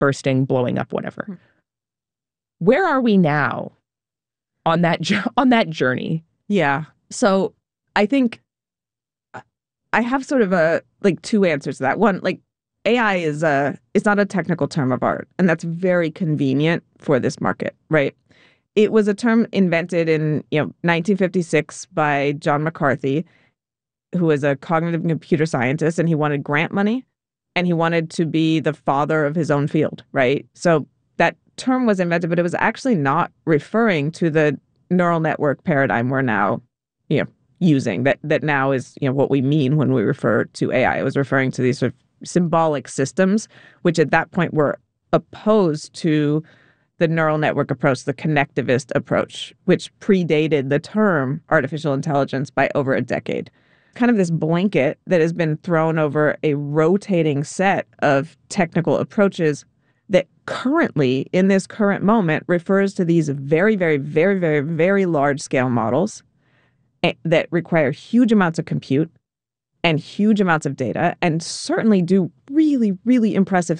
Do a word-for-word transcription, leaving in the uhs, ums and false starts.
bursting, blowing up, whatever. Hmm. Where are we now on that on that journey? Yeah. So I think I have sort of a like two answers to that. One, like A I is a it's not a technical term of art, and that's very convenient for this market, right? It was a term invented in, you know, nineteen fifty-six by John McCarthy, who was a cognitive computer scientist, and he wanted grant money, and he wanted to be the father of his own field, right? So that term was invented, but it was actually not referring to the neural network paradigm we're now, you know, using, that that now is, you know, what we mean when we refer to A I. It was referring to these sort of symbolic systems, which at that point were opposed to the neural network approach, the connectivist approach, which predated the term artificial intelligence by over a decade. Kind of this blanket that has been thrown over a rotating set of technical approaches that currently, in this current moment, refers to these very, very, very, very, very large scale models that require huge amounts of compute and huge amounts of data, and certainly do really, really impressive